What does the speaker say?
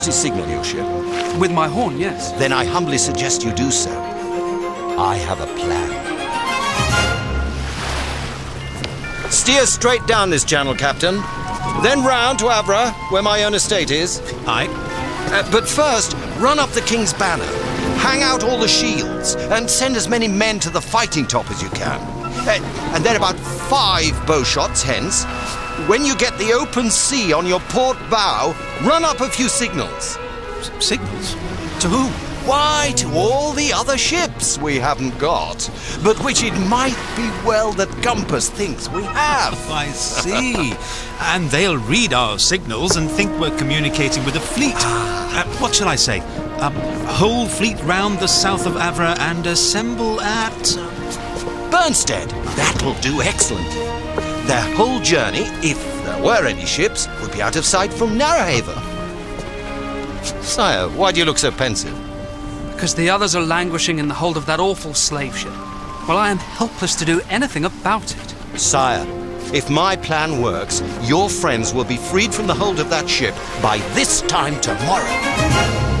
to signal your ship? With my horn, yes. Then I humbly suggest you do so. I have a plan. Steer straight down this channel, Captain. Then round to Avra, where my own estate is. Aye. But first, run up the King's banner, hang out all the shields, and send as many men to the fighting top as you can. And then about 5 bow shots hence, when you get the open sea on your port bow, run up a few signals. Signals? To whom? Why, to all the other ships we haven't got, but which it might be well that Gumpus thinks we have. I see. And they'll read our signals and think we're communicating with a fleet. What shall I say? Whole fleet round the south of Avra and assemble at... Burnstead. That'll do excellently. Their whole journey, if there were any ships, would be out of sight from Narrowhaven. Sire, why do you look so pensive? Because the others are languishing in the hold of that awful slave ship, while I am helpless to do anything about it. Sire, if my plan works, your friends will be freed from the hold of that ship by this time tomorrow.